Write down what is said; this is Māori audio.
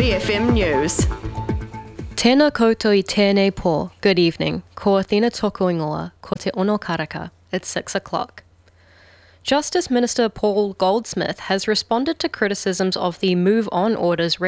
BFM News. Tēnā koutou I tēnei pō. Good evening. Ko Athena Toku Ingoa, ko te ono karaka. It's 6 o'clock. Justice Minister Paul Goldsmith has responded to criticisms of the Move On orders